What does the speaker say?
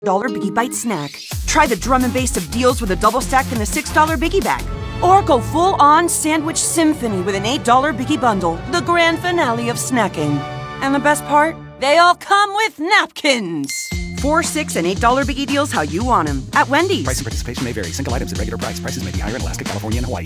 Biggie Bite snack. Try the drum and bass of deals with a double stack and the $6 Biggie Bag. Or go full-on sandwich symphony with an $8 Biggie Bundle, the grand finale of snacking. And the best part? They all come with napkins. $4, $6, and $8 Biggie deals how you want them. At Wendy's. Price and participation may vary. Single items at regular price. Prices may be higher in Alaska, California, and Hawaii.